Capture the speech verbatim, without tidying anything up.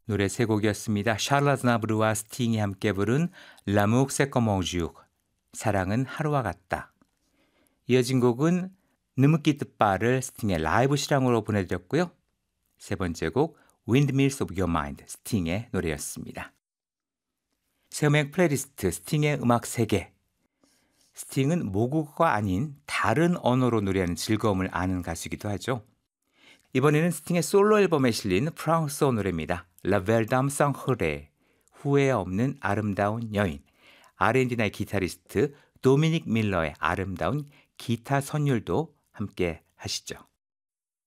노래 세 곡이었습니다. 샤를 아즈나브르와 스팅이 함께 부른 L'amour c'est comme un jour, 사랑은 하루와 같다. 이어진 곡은 느무키 뜻바를 스팅의 라이브 실황으로 보내드렸고요. 세 번째 곡 Windmills of Your Mind, 스팅의 노래였습니다. 세음악 플레이리스트 스팅의 음악 세계. 스팅은 모국어가 아닌 다른 언어로 노래하는 즐거움을 아는 가수이기도 하죠. 이번에는 스팅의 솔로 앨범에 실린 프랑스어 노래입니다. La Belle Dame Sans Regret, 후회 없는 아름다운 여인. 아르헨티나의 기타리스트 도미닉 밀러의 아름다운 기타 선율도 함께 하시죠.